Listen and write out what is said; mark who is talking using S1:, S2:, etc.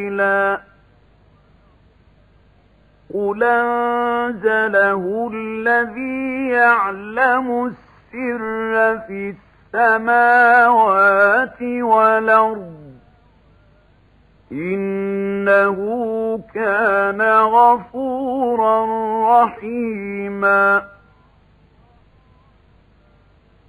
S1: قليلا قل أنزله الذي يعلم السر في السماوات والأرض إنه كان غفورا رحيما